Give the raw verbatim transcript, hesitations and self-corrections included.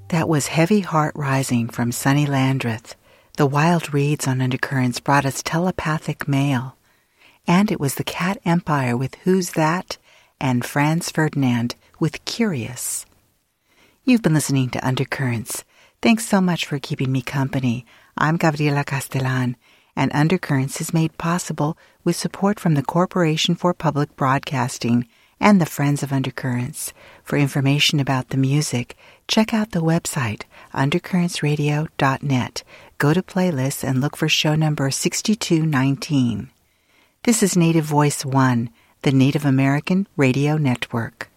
That was Heavy Heart Rising from Sonny Landreth. The Wild Reeds on Undercurrents brought us Telepathic Mail. And it was the Cat Empire with Who's That? And Franz Ferdinand with Curious. You've been listening to Undercurrents. Thanks so much for keeping me company. I'm Gabriela Castellan, and Undercurrents is made possible with support from the Corporation for Public Broadcasting and the Friends of Undercurrents. For information about the music, check out the website, undercurrents radio dot net. Go to playlists and look for show number sixty-two nineteen. This is Native Voice One, the Native American Radio Network.